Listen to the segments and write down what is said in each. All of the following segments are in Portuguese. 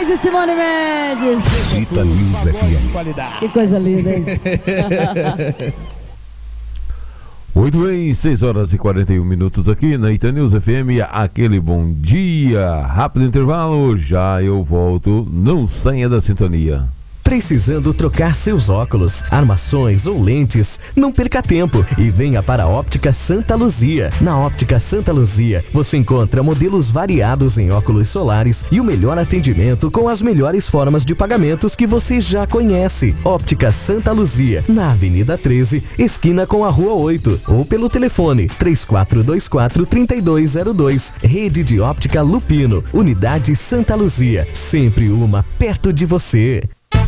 Moraes e Simone Mendes. Gita News FM. Que coisa linda, hein? Muito bem, 6 horas e 41 minutos aqui na Gita News FM. Aquele bom dia. Rápido intervalo, já eu volto. Não saia da sintonia. Precisando trocar seus óculos, armações ou lentes? Não perca tempo e venha para a Óptica Santa Luzia. Na Óptica Santa Luzia, você encontra modelos variados em óculos solares e o melhor atendimento com as melhores formas de pagamentos que você já conhece. Óptica Santa Luzia, na Avenida 13, esquina com a Rua 8, ou pelo telefone 3424-3202. Rede de Óptica Lupino, Unidade Santa Luzia, sempre uma perto de você.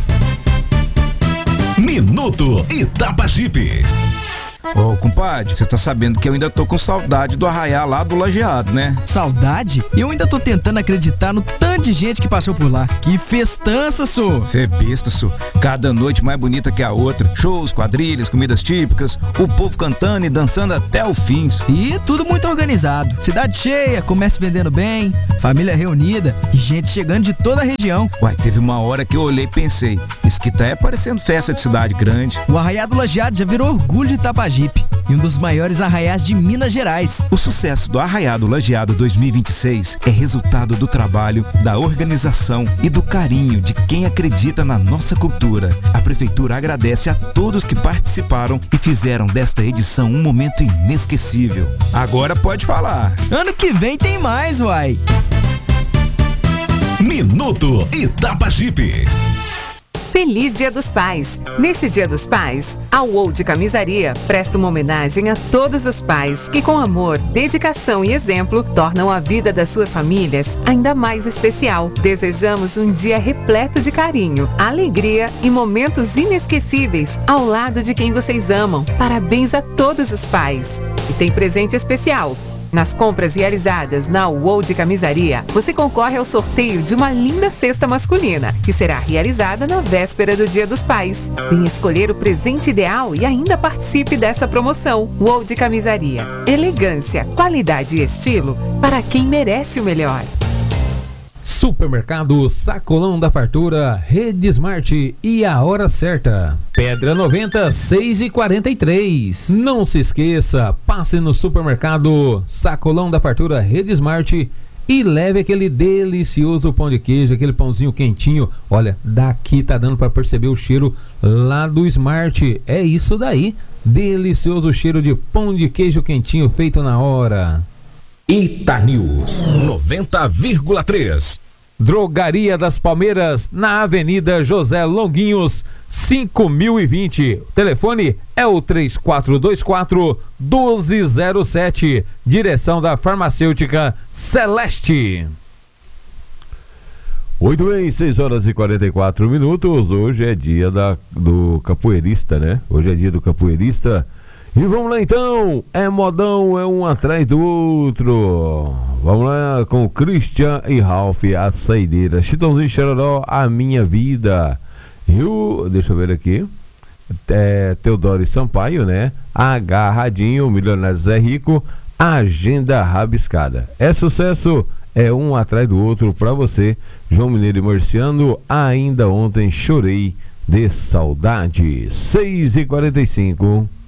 Minuto Itapajipe. Ô, compadre, você tá sabendo que eu ainda tô com saudade do arraiá lá do Lajeado, né? Saudade? Eu ainda tô tentando acreditar no tanto de gente que passou por lá. Que festança, sô! Você é besta, sô. Cada noite mais bonita que a outra. Shows, quadrilhas, comidas típicas, o povo cantando e dançando até o fim. E tudo muito organizado. Cidade cheia, comércio vendendo bem, família reunida e gente chegando de toda a região. Uai, teve uma hora que eu olhei e pensei, isso que tá é parecendo festa de cidade grande. O Arraiá do Lajeado já virou orgulho de Itapajipe e um dos maiores arraiás de Minas Gerais. O sucesso do Arraiá do Lajeado 2026 é resultado do trabalho, da organização e do carinho de quem acredita na nossa cultura. A Prefeitura agradece a todos que participaram e fizeram desta edição um momento inesquecível. Agora pode falar. Ano que vem tem mais, uai! Minuto Itapajipe. Feliz Dia dos Pais! Neste Dia dos Pais, a UOL de Camisaria presta uma homenagem a todos os pais que, com amor, dedicação e exemplo, tornam a vida das suas famílias ainda mais especial. Desejamos um dia repleto de carinho, alegria e momentos inesquecíveis ao lado de quem vocês amam. Parabéns a todos os pais! E tem presente especial. Nas compras realizadas na UOL de Camisaria, você concorre ao sorteio de uma linda cesta masculina, que será realizada na véspera do Dia dos Pais. Venha escolher o presente ideal e ainda participe dessa promoção. UOL de Camisaria. Elegância, qualidade e estilo para quem merece o melhor. Supermercado Sacolão da Fartura, Rede Smart e a hora certa. Pedra 90, 6h43. Não se esqueça, passe no Supermercado Sacolão da Fartura, Rede Smart e leve aquele delicioso pão de queijo, aquele pãozinho quentinho. Olha, daqui tá dando para perceber o cheiro lá do Smart. É isso daí, delicioso cheiro de pão de queijo quentinho feito na hora. Ita News 90,3. Drogaria das Palmeiras, na Avenida José Longuinhos, 5020. O telefone é o 3424-1207. Direção da Farmacêutica Celeste. Muito bem, 6 horas e 44 minutos. Hoje é dia do capoeirista, né? Hoje é dia do capoeirista. E vamos lá então, é modão, é um atrás do outro. Vamos lá com Christian e Ralph, a saideira. Chitãozinho Chororó, a minha vida. E deixa eu ver aqui, Teodoro e Sampaio, né? Agarradinho, Milionário Zé Rico, Agenda Rabiscada. É sucesso, é um atrás do outro pra você. João Mineiro e Marciano, ainda ontem chorei de saudade. 6h45.